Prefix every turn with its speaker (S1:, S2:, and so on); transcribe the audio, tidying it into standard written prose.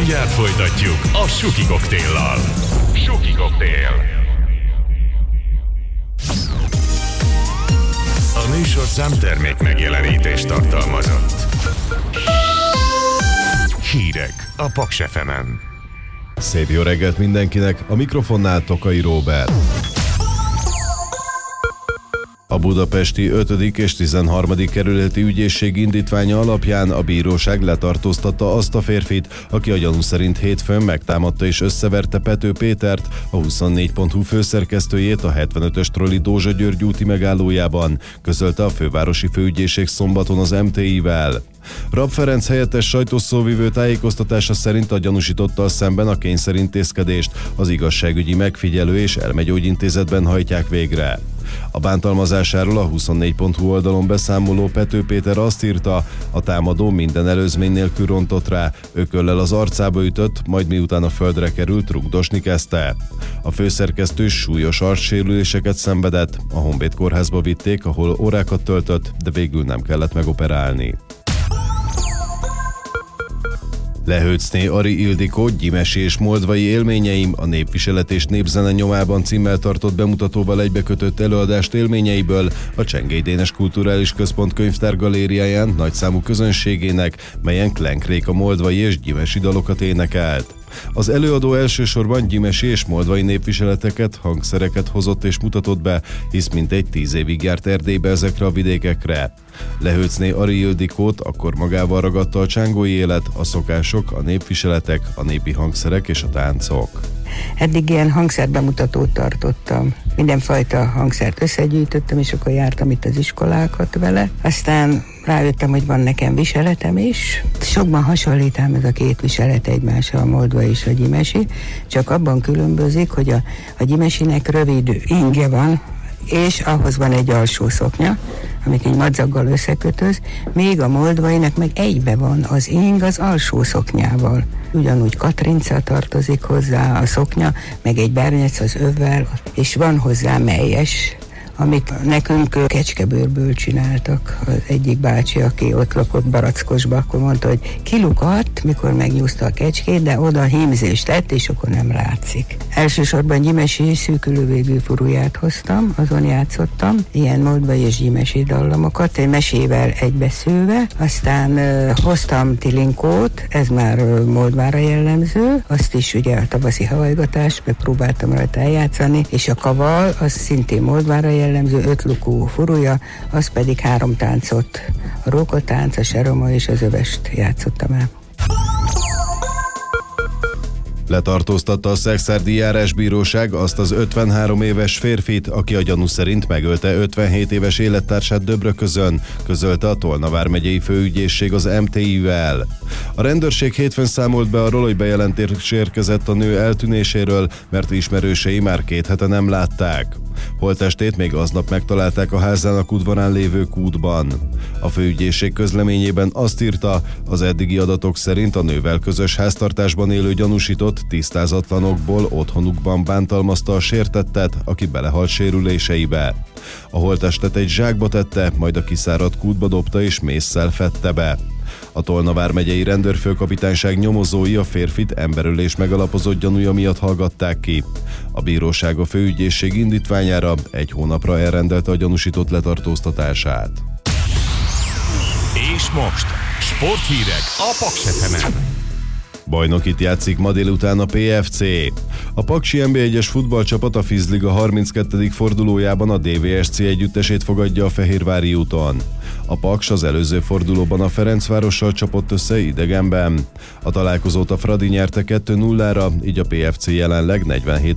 S1: Mindjárt folytatjuk a Suki Koktéllal. Suki Koktél. A műsorszám termék megjelenítést tartalmazott. Hírek a Paks FM-en.
S2: Szép jó reggelt mindenkinek, a mikrofonnál Tokai Róbert. A budapesti 5. és 13. kerületi ügyészség indítványa alapján a bíróság letartóztatta azt a férfit, aki a gyanú szerint hétfőn megtámadta és összeverte Pető Pétert, a 24.hu főszerkesztőjét a 75-ös trolli Dózsa György úti megállójában, közölte a fővárosi főügyészség szombaton az MTI-vel. Rabb Ferenc helyettes sajtószóvivő tájékoztatása szerint a gyanúsítottal szemben a kényszerintézkedést az igazságügyi megfigyelő és elmegyógyintézetben hajtják végre. A bántalmazásáról a 24.hu oldalon beszámoló Pető Péter azt írta, a támadó minden előzmény nélkül rontott rá, ököllel az arcába ütött, majd miután a földre került, rugdosni kezdte. A főszerkesztő súlyos arcsérüléseket szenvedett, a Honvéd kórházba vitték, ahol órákat töltött, de végül nem kellett megoperálni. Lehőcné Ari Ildikó gyimesi és moldvai élményeim, a Népviselet és Népzene nyomában címmel tartott bemutatóval egybekötött előadást élményeiből a Csengei Dénes Kulturális Központ könyvtár galériáján nagyszámú közönségének, melyen Klenk Réka moldvai és gyimesi dalokat énekelt. Az előadó elsősorban gyimesi és moldvai népviseleteket, hangszereket hozott és mutatott be, hisz mintegy 10 évig járt Erdélybe ezekre a vidékekre. Lehőcné Ari Ildikót akkor magával ragadta a csángói élet, a szokások, a népviseletek, a népi hangszerek és a táncok.
S3: Eddig ilyen hangszerbemutatót tartottam. Mindenfajta hangszert összegyűjtöttem, és akkor jártam itt az iskolákat vele. Aztán rájöttem, hogy van nekem viseletem is. Sokban hasonlít ám ez a két viselet egymásra, a moldvai és a gyimesi, csak abban különbözik, hogy a gyimesinek rövid inge van, és ahhoz van egy alsó szoknya, amit egy madzaggal összekötöz, még a moldvainak meg egybe van az ing az alsó szoknyával. Ugyanúgy katrinca tartozik hozzá a szoknya, meg egy bernec az övvel, és van hozzá melyes, amit nekünk kecskebőrből csináltak. Az egyik bácsi, aki ott lakott Barackosba, akkor mondta, hogy kilukadt, mikor megnyúzta a kecskét, de oda hímzést tett, és akkor nem látszik. Elsősorban gyimesi szűkülővégű furuját hoztam, azon játszottam, ilyen moldvai és gyimesi dallamokat, egy mesével egybeszőve, aztán hoztam tilinkót, ez már moldvára jellemző, azt is ugye a tavaszi havajgatás, megpróbáltam rajta eljátszani, és a kaval, az szintén moldvára jellemző, 5 lukú furúja, az pedig 3 táncot. A rókotánc, a seroma és az övest játszottam el.
S2: Letartóztatta a Szekszárdi Járásbíróság azt az 53 éves férfit, aki a gyanú szerint megölte 57 éves élettársát Döbröközön, közölte a Tolna vármegyei főügyészség az MTI-vel. A rendőrség hétfőn számolt be arról, hogy bejelentés érkezett a nő eltűnéséről, mert ismerősei már 2 hete nem látták. Holttestét még aznap megtalálták a házának udvarán lévő kútban. A főügyészség közleményében azt írta, az eddigi adatok szerint a nővel közös háztartásban élő gyanúsított tisztázatlanokból otthonukban bántalmazta a sértettet, aki belehalt sérüléseibe. A holttestet egy zsákba tette, majd a kiszáradt kútba dobta és mésszel fedte be. A Tolna vármegyei rendőrfőkapitányság nyomozói a férfit emberölés megalapozott gyanúja miatt hallgatták ki. A bíróság a főügyészség indítványára 1 hónapra elrendelte a gyanúsított letartóztatását.
S1: És most sporthírek a Paks FM-en.
S2: Bajnokit játszik ma délután a PFC. A paksi NB1-es futballcsapat a Fizliga 32. fordulójában a DVSC együttesét fogadja a Fehérvári úton. A Paks az előző fordulóban a Ferencvárossal csapott össze idegenben. A találkozót a Fradi nyerte 2-0-ra, így a PFC jelenleg 47